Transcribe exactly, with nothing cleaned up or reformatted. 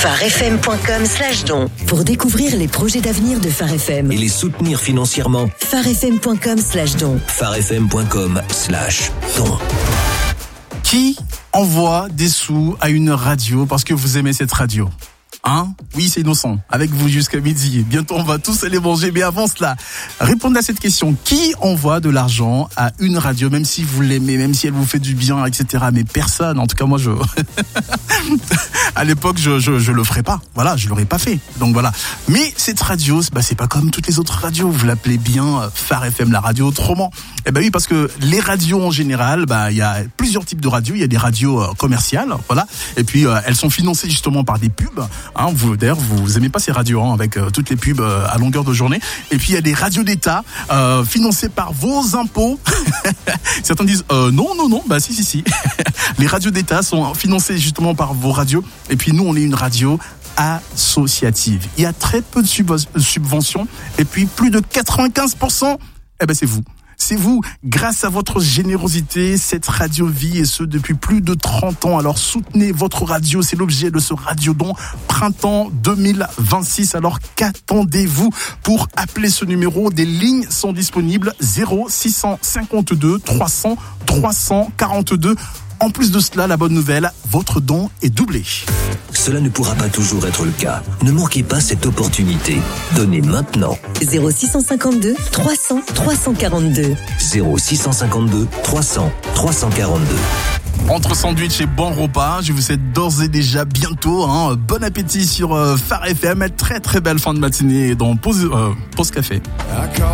pharefm point com slash don. Pour découvrir les projets d'avenir de Phare F M et les soutenir financièrement, pharefm point com slash don. pharefm point com slash don. Qui envoie des sous à une radio parce que vous aimez cette radio? Hein? Oui, c'est innocent. Avec vous jusqu'à midi. Bientôt, on va tous aller manger. Mais avant cela, répondez à cette question. Qui envoie de l'argent à une radio, même si vous l'aimez, même si elle vous fait du bien, et cetera. Mais personne. En tout cas, moi, je, à l'époque, je, je, je le ferais pas. Voilà, je l'aurais pas fait. Donc voilà. Mais cette radio, bah, c'est pas comme toutes les autres radios. Vous l'appelez bien Phare F M, la radio autrement. Eh ben oui, parce que les radios en général, bah, il y a plusieurs types de radios. Il y a des radios euh, commerciales, voilà. Et puis, euh, elles sont financées justement par des pubs. Hein, vous, d'ailleurs, vous aimez pas ces radios hein, avec euh, toutes les pubs euh, à longueur de journée. Et puis il y a des radios d'État euh, financées par vos impôts. Certains disent euh, non, non, non. Bah si, si, si. Les radios d'État sont financées justement par vos radios. Et puis nous, on est une radio associative. Il y a très peu de subventions. Et puis plus de quatre-vingt-quinze pour cent, eh ben c'est vous. C'est vous, grâce à votre générosité, cette radio vit et ce depuis plus de trente ans. Alors soutenez votre radio, c'est l'objet de ce radiodon printemps deux mille vingt-six. Alors qu'attendez-vous pour appeler ce numéro? Des lignes sont disponibles zéro six cent cinquante-deux trois cents trois cent quarante-deux. En plus de cela, la bonne nouvelle, votre don est doublé. Cela ne pourra pas toujours être le cas. Ne manquez pas cette opportunité. Donnez maintenant. zéro six cent cinquante-deux trois cents trois cent quarante-deux. zéro six cent cinquante-deux trois cents trois cent quarante-deux. Entre sandwich et bon repas, je vous souhaite d'ores et déjà bientôt hein, bon appétit sur euh, Phare F M. Très très belle fin de matinée dans Pause, euh, Pause Café.